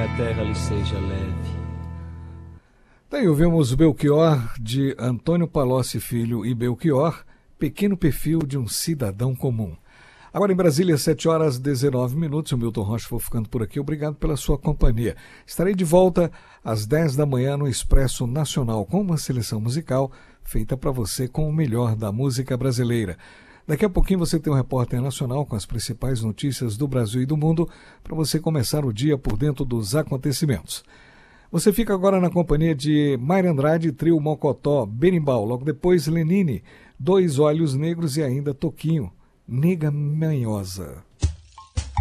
a terra lhe seja leve. Daí ouvimos Belchior, de Antônio Palocci Filho e Belchior, Pequeno Perfil de um Cidadão Comum. Agora em Brasília, 7h19. O Milton Rocha foi ficando por aqui. Obrigado pela sua companhia. Estarei de volta às 10 da manhã no Expresso Nacional com uma seleção musical feita para você com o melhor da música brasileira. Daqui a pouquinho você tem um repórter nacional com as principais notícias do Brasil e do mundo para você começar o dia por dentro dos acontecimentos. Você fica agora na companhia de Mayra Andrade, Trio Mocotó, Berimbau, logo depois Lenine, Dois Olhos Negros e ainda Toquinho, Nega Manhosa.